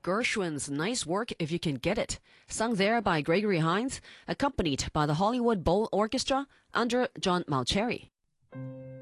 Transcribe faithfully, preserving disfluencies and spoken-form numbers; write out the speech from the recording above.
Gershwin's Nice Work If You Can Get It, sung there by Gregory Hines, accompanied by the Hollywood Bowl Orchestra under John Mauceri.